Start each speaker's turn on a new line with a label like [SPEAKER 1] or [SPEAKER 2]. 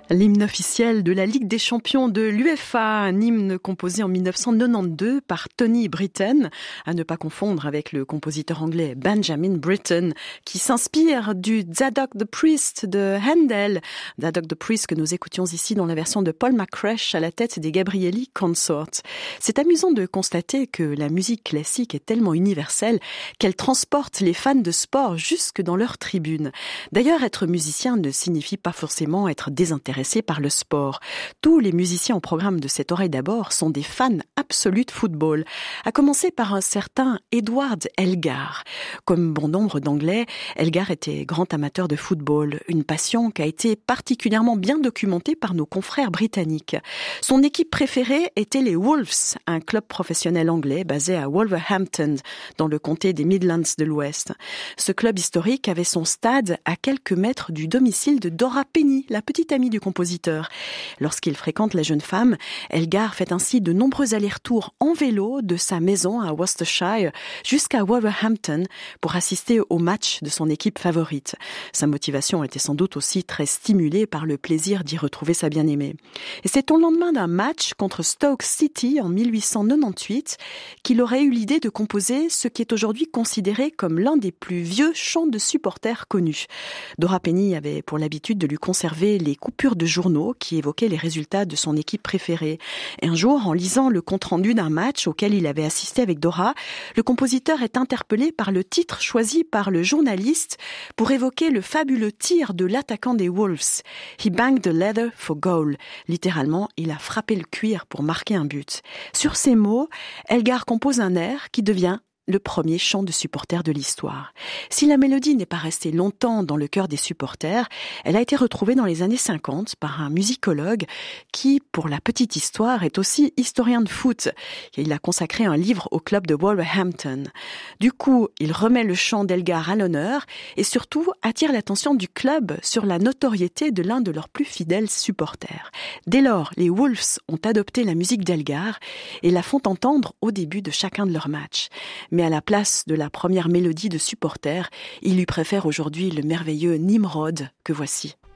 [SPEAKER 1] L'hymne officiel de la Ligue des champions de l'UEFA, un hymne composé en 1992 par Tony Britten, à ne pas confondre avec le compositeur anglais Benjamin Britten, qui s'inspire du Zadok the Priest de Handel. Zadok the Priest que nous écoutions ici dans la version de Paul McCresh à la tête des Gabrieli Consorts. C'est amusant de constater que la musique classique est tellement universelle qu'elle transporte les fans de sport jusque dans leurs tribunes. D'ailleurs, être musicien ne signifie pas forcément être désintéressé par le sport. Tous les musiciens au programme de cette oreille d'abord sont des fans absolus de football, à commencer par un certain Edward Elgar. Comme bon nombre d'Anglais, Elgar était grand amateur de football, une passion qui a été particulièrement bien documentée par nos confrères britanniques. Son équipe préférée était les Wolves, un club professionnel anglais basé à Wolverhampton, dans le comté des Midlands de l'Ouest. Ce club historique avait son stade à quelques mètres du domicile de Dora Penny, la petite amie du compositeur. Lorsqu'il fréquente la jeune femme, Elgar fait ainsi de nombreux allers-retours en vélo de sa maison à Worcestershire jusqu'à Wolverhampton pour assister au match de son équipe favorite. Sa motivation était sans doute aussi très stimulée par le plaisir d'y retrouver sa bien-aimée. Et c'est au lendemain d'un match contre Stoke City en 1898 qu'il aurait eu l'idée de composer ce qui est aujourd'hui considéré comme l'un des plus vieux chants de supporters connus. Dora Penny avait pour l'habitude de lui conserver les coupures de journaux qui évoquaient les résultats de son équipe préférée. Et un jour, en lisant le compte-rendu d'un match auquel il avait assisté avec Dora, le compositeur est interpellé par le titre choisi par le journaliste pour évoquer le fabuleux tir de l'attaquant des Wolves. He banged the leather for goal. Littéralement, il a frappé le cuir pour marquer un but. Sur ces mots, Elgar compose un air qui devient le premier chant de supporters de l'histoire. Si la mélodie n'est pas restée longtemps dans le cœur des supporters, elle a été retrouvée dans les années 50 par un musicologue qui, pour la petite histoire, est aussi historien de foot. Il a consacré un livre au club de Wolverhampton. Du coup, il remet le chant d'Elgar à l'honneur et surtout attire l'attention du club sur la notoriété de l'un de leurs plus fidèles supporters. Dès lors, les Wolves ont adopté la musique d'Elgar et la font entendre au début de chacun de leurs matchs. Mais à la place de la première mélodie de supporter, il lui préfère aujourd'hui le merveilleux Nimrod que voici.